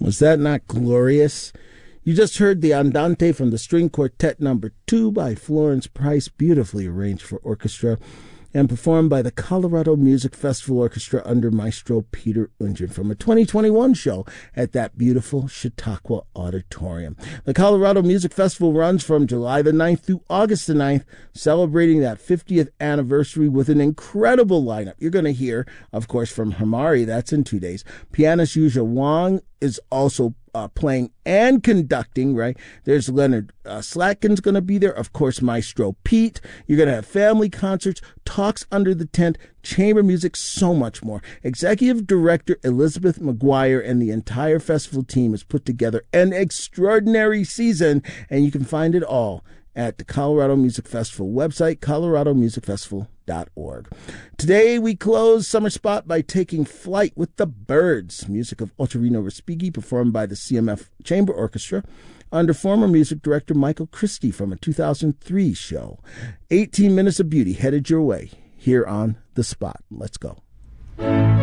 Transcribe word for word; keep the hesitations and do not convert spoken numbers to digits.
Was that not glorious? You just heard the Andante from the String Quartet Number Two by Florence Price, beautifully arranged for orchestra, and performed by the Colorado Music Festival Orchestra under Maestro Peter Ungen from a twenty twenty-one show at that beautiful Chautauqua Auditorium. The Colorado Music Festival runs from July the ninth through August the ninth, celebrating that fiftieth anniversary with an incredible lineup. You're going to hear, of course, from Hamari. That's in two days. Pianist Yuja Wang is also Uh, playing and conducting, right? There's Leonard uh, Slatkin's going to be there. Of course, Maestro Pete. You're going to have family concerts, talks under the tent, chamber music, so much more. Executive Director Elizabeth McGuire and the entire festival team has put together an extraordinary season, and you can find it all at the Colorado Music Festival website, colorado music festival dot org. Today we close Summer Spot by taking flight with the Byrds, music of Ottorino Respighi, performed by the C M F Chamber Orchestra under former music director Michael Christie from a two thousand three show. eighteen minutes of beauty headed your way here on The Spot. Let's go.